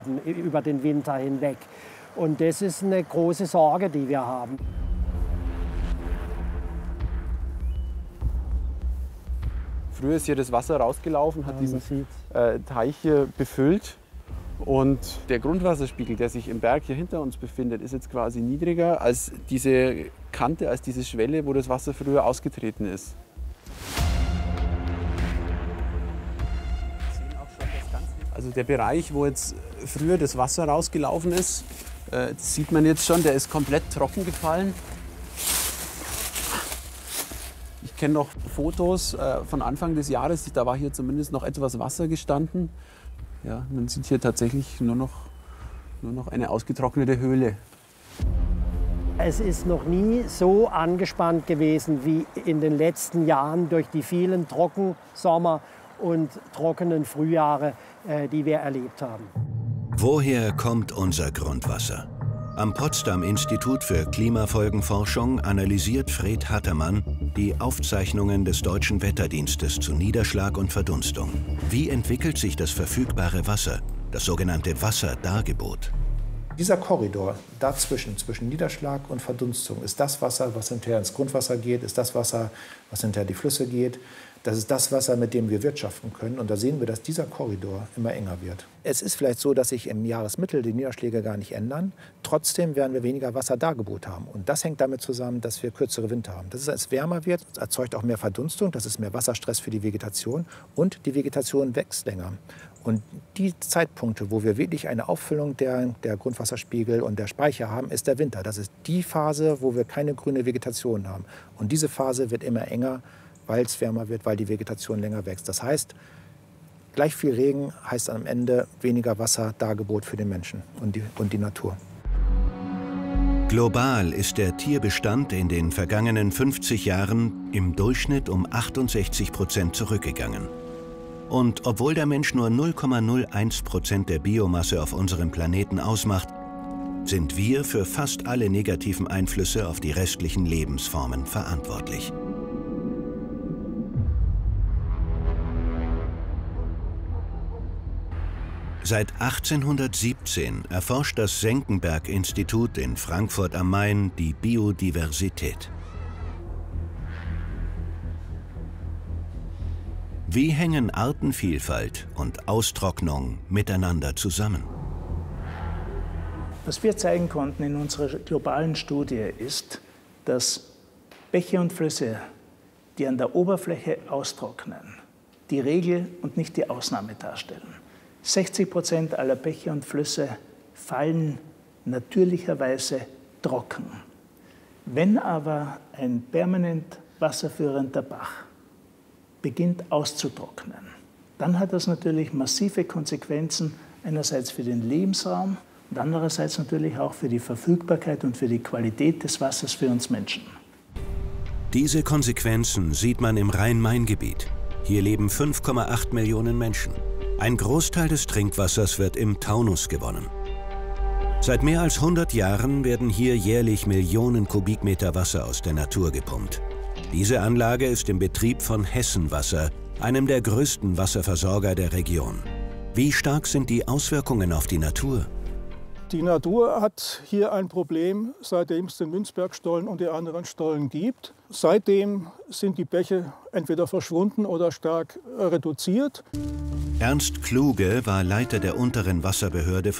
über den Winter hinweg. Und das ist eine große Sorge, die wir haben. Früher ist hier das Wasser rausgelaufen, hat diesen Teich hier befüllt. Und der Grundwasserspiegel, der sich im Berg hier hinter uns befindet, ist jetzt quasi niedriger als diese Kante, als diese Schwelle, wo das Wasser früher ausgetreten ist. Also der Bereich, wo jetzt früher das Wasser rausgelaufen ist, das sieht man jetzt schon, der ist komplett trocken gefallen. Ich kenne noch Fotos von Anfang des Jahres, da war hier zumindest noch etwas Wasser gestanden. Ja, man sieht hier tatsächlich nur noch eine ausgetrocknete Höhle. Es ist noch nie so angespannt gewesen wie in den letzten Jahren durch die vielen Trockensommer und trockenen Frühjahre, die wir erlebt haben. Woher kommt unser Grundwasser? Am Potsdam-Institut für Klimafolgenforschung analysiert Fred Hattermann die Aufzeichnungen des Deutschen Wetterdienstes zu Niederschlag und Verdunstung. Wie entwickelt sich das verfügbare Wasser, das sogenannte Wasserdargebot? Dieser Korridor dazwischen, zwischen Niederschlag und Verdunstung, ist das Wasser, was hinterher ins Grundwasser geht, ist das Wasser, was hinterher die Flüsse geht. Das ist das Wasser, mit dem wir wirtschaften können. Und da sehen wir, dass dieser Korridor immer enger wird. Es ist vielleicht so, dass sich im Jahresmittel die Niederschläge gar nicht ändern. Trotzdem werden wir weniger Wasserdargebot haben. Und das hängt damit zusammen, dass wir kürzere Winter haben. Das ist, als es wärmer wird, erzeugt auch mehr Verdunstung. Das ist mehr Wasserstress für die Vegetation. Und die Vegetation wächst länger. Und die Zeitpunkte, wo wir wirklich eine Auffüllung der Grundwasserspiegel und der Speicher haben, ist der Winter. Das ist die Phase, wo wir keine grüne Vegetation haben. Und diese Phase wird immer enger, weil es wärmer wird, weil die Vegetation länger wächst. Das heißt, gleich viel Regen heißt am Ende weniger Wasserdargebot für den Menschen und die Natur. Global ist der Tierbestand in den vergangenen 50 Jahren im Durchschnitt um 68% zurückgegangen. Und obwohl der Mensch nur 0,01% der Biomasse auf unserem Planeten ausmacht, sind wir für fast alle negativen Einflüsse auf die restlichen Lebensformen verantwortlich. Seit 1817 erforscht das Senckenberg-Institut in Frankfurt am Main die Biodiversität. Wie hängen Artenvielfalt und Austrocknung miteinander zusammen? Was wir zeigen konnten in unserer globalen Studie ist, dass Bäche und Flüsse, die an der Oberfläche austrocknen, die Regel und nicht die Ausnahme darstellen. 60% aller Bäche und Flüsse fallen natürlicherweise trocken. Wenn aber ein permanent wasserführender Bach beginnt auszutrocknen, dann hat das natürlich massive Konsequenzen, einerseits für den Lebensraum und andererseits natürlich auch für die Verfügbarkeit und für die Qualität des Wassers für uns Menschen. Diese Konsequenzen sieht man im Rhein-Main-Gebiet. Hier leben 5,8 Millionen Menschen. Ein Großteil des Trinkwassers wird im Taunus gewonnen. Seit mehr als 100 Jahren werden hier jährlich Millionen Kubikmeter Wasser aus der Natur gepumpt. Diese Anlage ist im Betrieb von Hessenwasser, einem der größten Wasserversorger der Region. Wie stark sind die Auswirkungen auf die Natur? Die Natur hat hier ein Problem, seitdem es den Münzbergstollen und die anderen Stollen gibt. Seitdem sind die Bäche entweder verschwunden oder stark reduziert. Ernst Kluge war Leiter der unteren Wasserbehörde